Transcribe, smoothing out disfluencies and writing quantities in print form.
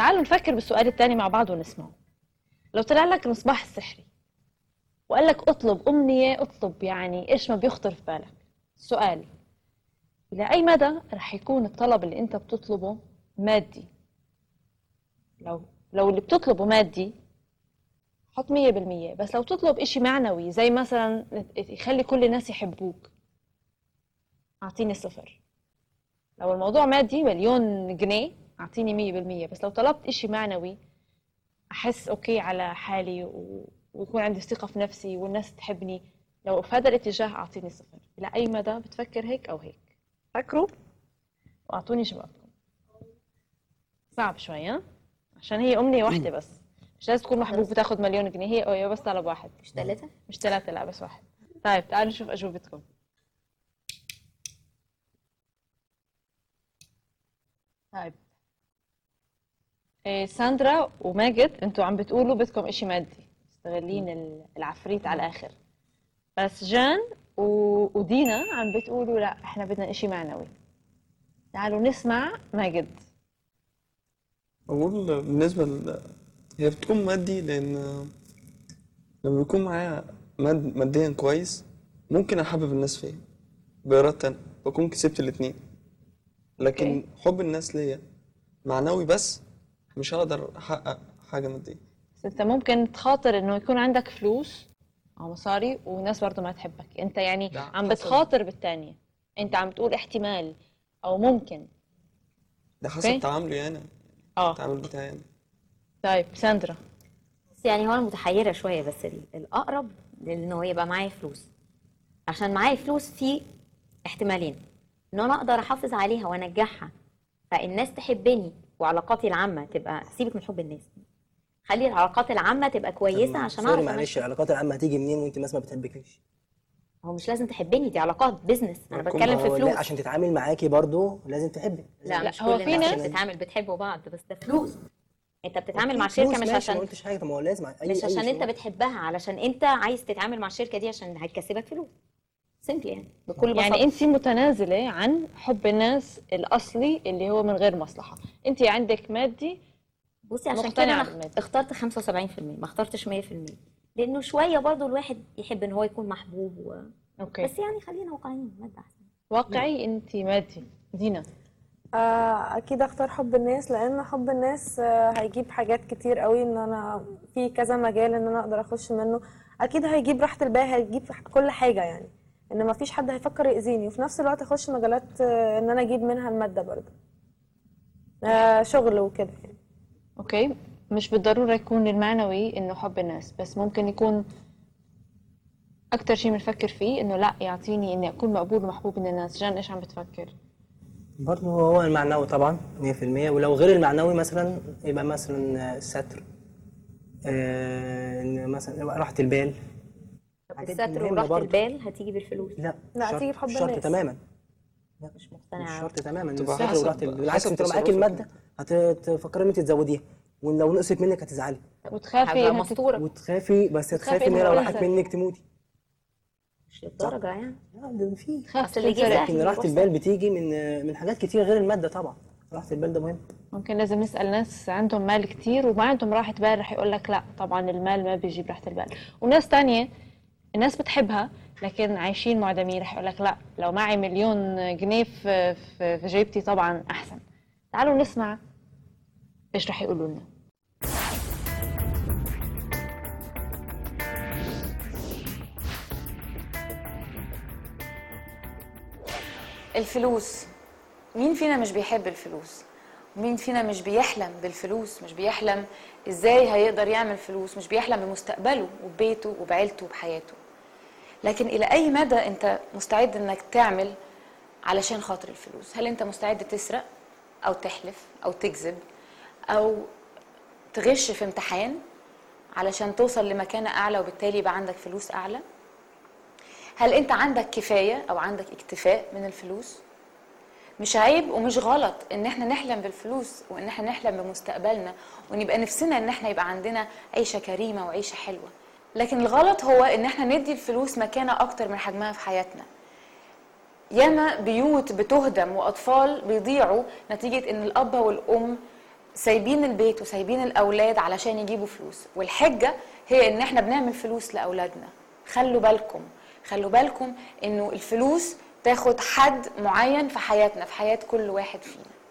تعالوا نفكر بالسؤال الثاني مع بعض ونسمعه. لو طلع لك المصباح السحري وقال لك اطلب أمنية، اطلب يعني إيش ما بيخطر في بالك. السؤال: إلى أي مدى رح يكون الطلب اللي أنت بتطلبه مادي؟ لو اللي بتطلبه مادي حط 100%، بس لو تطلب إشي معنوي زي مثلا يخلي كل الناس يحبوك، أعطيني 0. لو الموضوع مادي 1,000,000 جنيه أعطيني 100%، بس لو طلبت إشي معنوي أحس أوكي على حالي ويكون عندي ثقة في نفسي والناس تحبني، لو في هذا الاتجاه أعطيني 0. إلى أي مدى بتفكر هيك أو هيك؟ فكروا وأعطوني جوابكم. صعب شوي ها؟ عشان هي أمنية واحدة بس، مش لازم تكون محبوب بتاخد 1,000,000 جنيه، هي بس طلب واحد. مش 3. مش 3، لا بس واحد. طيب تعالوا نشوف أجوبتكم. طيب ساندرا وماجد انتوا عم بتقولوا بدكم اشي مادي، مستغلين العفريت على الاخر. بس جان ودينا عم بتقولوا لا احنا بدنا اشي معنوي. تعالوا نسمع ماجد. أقول بالنسبة هي بتكون مادي، لأن لما بيكون معايا ماديا كويس ممكن أحبب الناس فيا بإرادتي أنا، بكون كسبت الاتنين. لكن حب الناس ليا معنوي بس، مش هقدر أحقق حاجة مادية. بس انت ممكن تخاطر انه يكون عندك فلوس او مصاري والناس برضه ما تحبك، انت يعني ده عم حسب بتخاطر بالتانية، انت عم تقول احتمال او ممكن. ده حسب اوكي تعاملي أنا، اه. التعامل بتاعي أنا. طيب ساندرا. بس يعني هو انا متحيره شويه، بس الاقرب لانه يبقى معايا فلوس. عشان معايا فلوس في احتمالين: ان انا اقدر احافظ عليها وانجحها فالناس تحبني وعلاقاتي العامه تبقى، سيبك من حب الناس، خلي العلاقات العامه تبقى كويسه عشان سوري اعرف معلش، امشي. العلاقات العامة هتيجي منين وانت الناس ما بتحبكيش؟ هو مش لازم تحبني، دي علاقات بيزنس، انا هكون بتكلم في هو لا، فلوس. عشان تتعامل معاكي برضو لازم تحبك. لا لا، مش هو كل في الناس ناس اللي بتتعامل بتحبوا بعض، بس ده فلوس. انت بتتعامل مع اوكي شركه فلوس مش ماشي، ما عشان قلتش حاجة. طب ما هو لازم مش عشان انت شغل. بتحبها، علشان انت عايز تتعامل مع الشركه دي عشان هتكسبك فلوس. سيمبل يعني، بكل يعني بساطه. انت متنازلة عن حب الناس الاصلي اللي هو من غير مصلحة، انت عندك مادي. بصي عشان كده مقتنعة انا بالمادي. اخترت 75%، ما اخترتش 100%، لانه شويه برضو الواحد يحب ان هو يكون محبوب اوكي. بس يعني خلينا واقعيين، مادة احسن. واقعي، انت مادي. دينا. اكيد اختار حب الناس، لان حب الناس هيجيب حاجات كتير قوي، ان انا في كذا مجال ان انا اقدر اخش منه. اكيد هيجيب راحة البال، هيجيب كل حاجة يعني، ان ما فيش حد هيفكر يأذيني، وفي نفس الوقت اخش مجالات ان انا اجيب منها المادة برضه، شغل وكده يعني. اوكي، مش بالضرورة يكون المعنوي انه حب الناس، بس ممكن يكون اكتر شيء بنفكر فيه انه لا يعطيني اني اكون مقبول ومحبوب من الناس. جان ايش عم بتفكر؟ برضو هو المعنوي طبعا 100%، ولو غير المعنوي مثلا يبقى مثلا الستر، إن مثلا راحة البال. طب الحاجات دي الستر مهمة وراحه برضو. البال هتيجي بالفلوس؟ لا لا، شرط، هتيجي بحب مش شرط الناس. تماما. لا مش مش مقتنعه شرط تماما. تبقى الستر وراحة حسب بالعكس، انت لو معاكي تصرفك المادة هتفكري ان انت تزوديها، ولو نقصت منك هتزعلي وتخافي هبقى مستوره. وتخافي، بس وتخافي تخافي ان انها هي لو راحت تنسى. منك تموتي. مش للدرجه يعني. لا ده في. تخاف اصل اللي جه تنسرق. لكن سهل راحة يروح البال سهل. بتيجي من حاجات كتير غير المادة طبعا. راحة البال ده مهم. ممكن لازم نسأل ناس عندهم مال كتير وما عندهم راحة بال، رح يقول لك لا طبعا المال ما بيجيب راحة البال. وناس تانية الناس بتحبها لكن عايشين معدمين، رح يقول لك لا لو معي 1,000,000 جنيه في جيبتي طبعا احسن. تعالوا نسمع ايش رح يقولوا لنا. الفلوس، مين فينا مش بيحب الفلوس؟ ومين فينا مش بيحلم بالفلوس؟ مش بيحلم ازاي هيقدر يعمل فلوس، مش بيحلم بمستقبله وببيته وبعيلته وبحياته. لكن الى اي مدى انت مستعد انك تعمل علشان خاطر الفلوس؟ هل انت مستعد تسرق او تحلف او تكذب او تغش في امتحان علشان توصل لمكانة اعلى وبالتالي يبقى عندك فلوس اعلى؟ هل انت عندك كفاية او عندك اكتفاء من الفلوس؟ مش عيب ومش غلط ان احنا نحلم بالفلوس وان احنا نحلم بمستقبلنا ونبقى نفسنا ان احنا يبقى عندنا عيشة كريمة وعيشة حلوة، لكن الغلط هو ان احنا ندي الفلوس مكانة اكتر من حجمها في حياتنا. ياما بيوت بتهدم واطفال بيضيعوا نتيجة ان الاب والام سايبين البيت وسايبين الاولاد علشان يجيبوا فلوس، والحجه هي ان احنا بنعمل فلوس لاولادنا. خلوا بالكم، خلوا بالكم انه الفلوس تاخد حد معين في حياتنا، في حياه كل واحد فينا.